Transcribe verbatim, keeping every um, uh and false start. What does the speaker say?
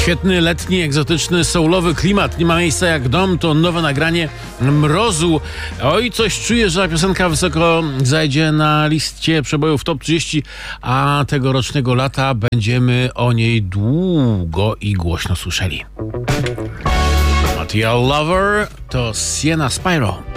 Świetny, letni, egzotyczny, soulowy klimat. Nie ma miejsca jak dom. To nowe nagranie Mrozu. Oj, coś czuję, że ta piosenka wysoko zajdzie na liście przebojów top trzydzieści, a tegorocznego lata będziemy o niej długo i głośno słyszeli. Material Lover to Sienna Spyro.